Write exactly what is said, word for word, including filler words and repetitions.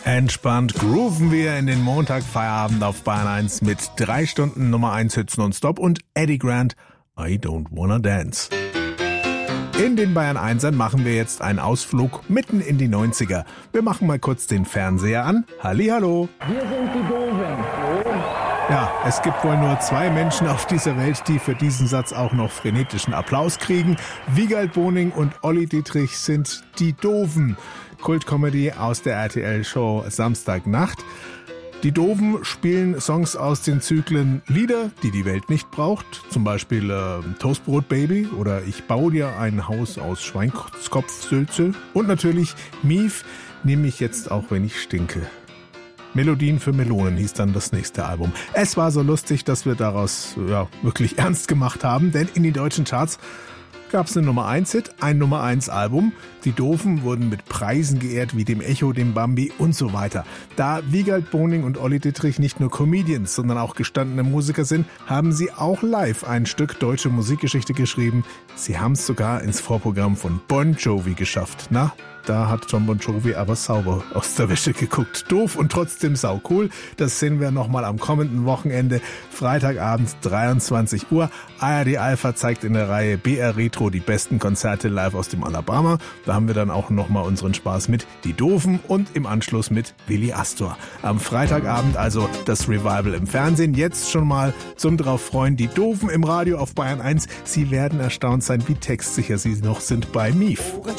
Entspannt grooven wir in den Montagfeierabend auf Bayern eins mit drei Stunden Nummer eins Hits nonstop und Eddie Grant, I Don't Wanna Dance. In den Bayern Einsern machen wir jetzt einen Ausflug mitten in die neunziger. Wir machen mal kurz den Fernseher an. Hallihallo. Wir sind die Doofen. Ja, es gibt wohl nur zwei Menschen auf dieser Welt, die für diesen Satz auch noch frenetischen Applaus kriegen. Wiegald Boning und Olli Dietrich sind die Doofen. Kultcomedy aus der R T L-Show Samstagnacht. Die Doofen spielen Songs aus den Zyklen Lieder, die die Welt nicht braucht, zum Beispiel äh, Toastbrot Baby oder Ich baue dir ein Haus aus Schweinskopfsülze und natürlich Mief, nehme ich jetzt auch, wenn ich stinke. Melodien für Melonen hieß dann das nächste Album. Es war so lustig, dass wir daraus ja, wirklich ernst gemacht haben, denn in den deutschen Charts gab es eine Nummer eins Hit, ein Nummer eins Album. Die Doofen wurden mit Preisen geehrt wie dem Echo, dem Bambi und so weiter. Da Wiegald Boning und Olli Dietrich nicht nur Comedians, sondern auch gestandene Musiker sind, haben sie auch live ein Stück deutsche Musikgeschichte geschrieben. Sie haben es sogar ins Vorprogramm von Bon Jovi geschafft. Na, da hat John Bon Jovi aber sauber aus der Wäsche geguckt. Doof und trotzdem saucool. Das sehen wir nochmal am kommenden Wochenende. Freitagabend, dreiundzwanzig Uhr. A R D Alpha zeigt in der Reihe B R Retro die besten Konzerte live aus dem Alabama. Da haben wir dann auch nochmal unseren Spaß mit Die Doofen und im Anschluss mit Willi Astor. Am Freitagabend also das Revival im Fernsehen. Jetzt schon mal zum drauf freuen. Die Doofen im Radio auf Bayern eins. Sie werden erstaunt sein, wie textsicher sie noch sind bei Mief.